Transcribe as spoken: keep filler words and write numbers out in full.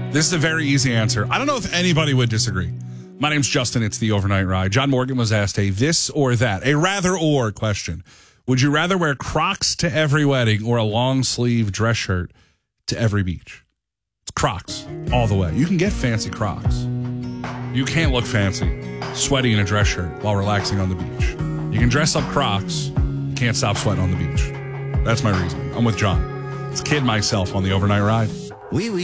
This is a very easy answer. I don't know if anybody would disagree. My name's Justin. It's the Overnight Ride. John Morgan was asked a this or that, a rather or question. Would you rather wear Crocs to every wedding or a long sleeve dress shirt to every beach? It's Crocs all the way. You can get fancy Crocs. You can't look fancy sweaty in a dress shirt while relaxing on the beach. You can dress up Crocs. Can't stop sweating on the beach. That's my reason. I'm with John. It's Kid myself on the Overnight Ride. Oui, oui.